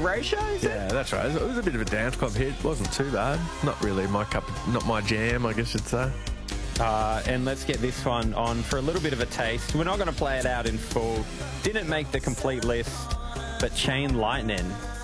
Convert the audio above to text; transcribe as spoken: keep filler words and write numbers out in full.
ratio, is it? Yeah, that's right. It was a bit of a dance club hit. Wasn't too bad. Not really my cup, of, not my jam, I guess you'd say. Uh, and let's get this one on for a little bit of a taste. We're not going to play it out in full. Didn't make the complete list, but Chain Lightning